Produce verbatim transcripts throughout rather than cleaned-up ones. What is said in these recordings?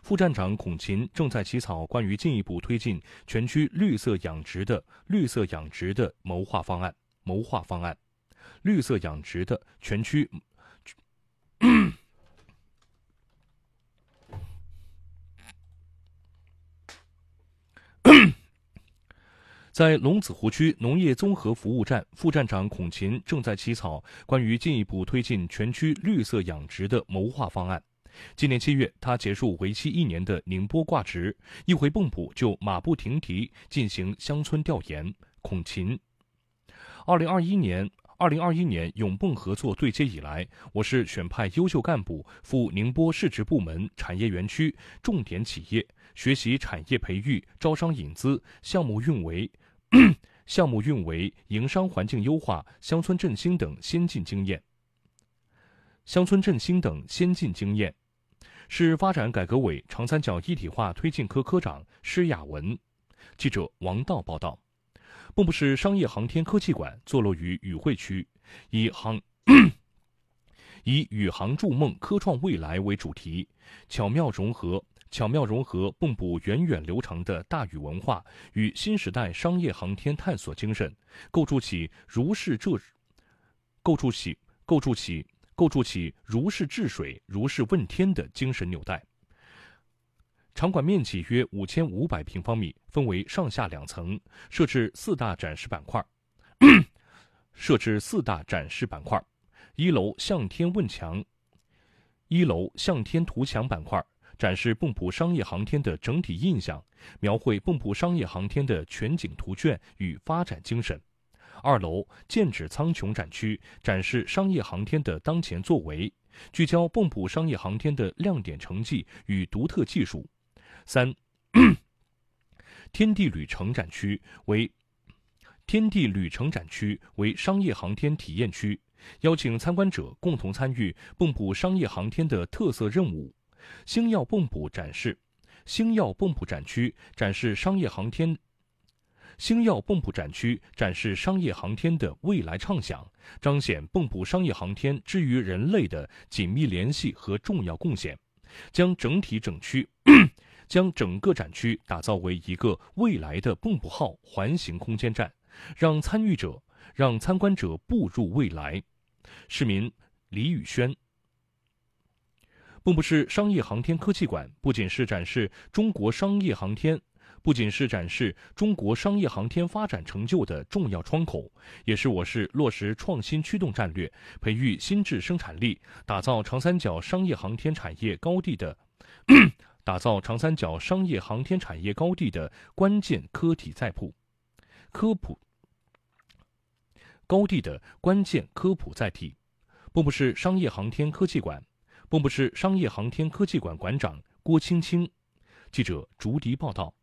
副站长孔勤正在起草关于进一步推进全区绿色养殖的绿色养殖的谋划方案。谋划方案，绿色养殖的全区。在龙子湖区农业综合服务站，副站长孔勤正在起草关于进一步推进全区绿色养殖的谋划方案。今年七月，他结束为期一年的宁波挂职，一回蚌埠就马不停蹄进行乡村调研。孔勤，二零二一年。二零二一年永蚌合作对接以来，我市选派优秀干部赴宁波市直部门产业园区重点企业学习产业培育、招商引资、项目运维、项目运维、营商环境优化、乡村振兴等先进经验。乡村振兴等先进经验，市发展改革委长三角一体化推进科科长施雅文。记者王道报道。蚌埠市商业航天科技馆坐落于宇汇区，以航以宇航筑梦、科创未来为主题，巧妙融合巧妙融合蚌埠源远流长的大禹文化与新时代商业航天探索精神，构筑起如是这构筑起构筑起构筑起如是治水、如是问天的精神纽带。场馆面积约五千五百平方米，分为上下两层，设置四大展示板块。设置四大展示板块，一楼向天问墙，一楼向天图墙板块展示蚌埠商业航天的整体印象，描绘蚌埠商业航天的全景图卷与发展精神。二楼剑指苍穹展区展示商业航天的当前作为，聚焦蚌埠商业航天的亮点成绩与独特技术。三，天地旅程展区为天地旅程展区为商业航天体验区，邀请参观者共同参与蚌埠商业航天的特色任务。星耀蚌埠展示，星耀蚌埠展区展示商业航天。星耀蚌埠展区展示商业航天的未来畅想，彰显蚌埠商业航天之于人类的紧密联系和重要贡献，将整体整区。将整个展区打造为一个未来的蚌埠号环形空间站，让参与者、让参观者步入未来。市民李宇轩。蚌埠市商业航天科技馆不仅是展示中国商业航天，不仅是展示中国商业航天发展成就的重要窗口，也是我市落实创新驱动战略、培育新质生产力、打造长三角商业航天产业高地的。打造长三角商业航天产业高地的关键科体在铺科普高地的关键科普载体。蚌埠市商业航天科技馆，蚌埠市商业航天科技馆馆长郭青青。记者竹笛报道。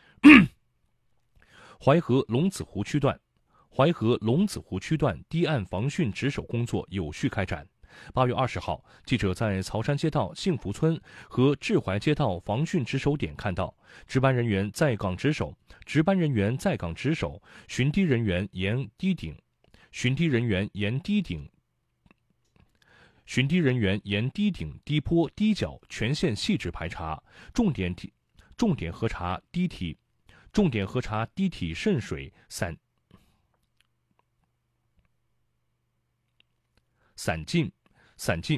淮河龙子湖区段，淮河龙子湖区段堤岸防汛值守工作有序开展。八月二十号，记者在曹山街道幸福村和志怀街道防汛值守点看到，值班人员在岗值守，值班人员在岗值守，巡堤人员沿堤顶，巡堤人员沿堤顶，巡堤人员沿堤顶、堤坡、堤角全线细致排查，重点堤重点核查堤体，重点核查堤体渗水散散尽。散尽、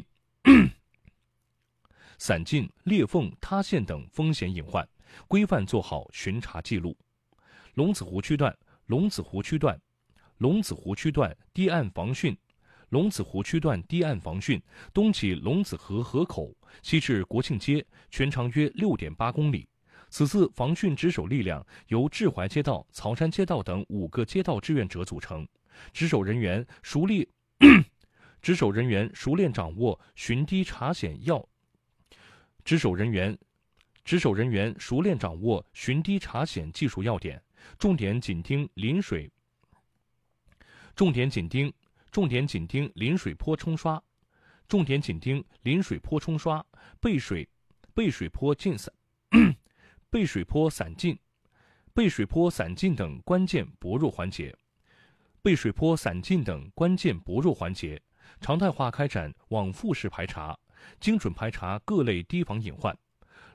散尽、裂缝、塌陷等风险隐患，规范做好巡查记录。龙子湖区段，龙子湖区段，龙子湖区段堤岸防汛，龙子湖区段堤岸防汛，东起龙子河河口，西至国庆街，全长约六点八公里。此次防汛值守力量由志怀街道、曹山街道等五个街道志愿者组成，值守人员熟练。值守人员熟练掌握巡堤查险要，值守人员值守人员熟练掌握巡堤查险技术要点，重点紧盯临水，重点紧盯重点紧盯临水坡冲刷，重点紧盯临水坡冲刷，背水背水坡进散背水坡散尽背水坡散尽等关键薄弱环节，背水坡散尽等关键薄弱环节。常态化开展往复式排查，精准排查各类堤防隐患，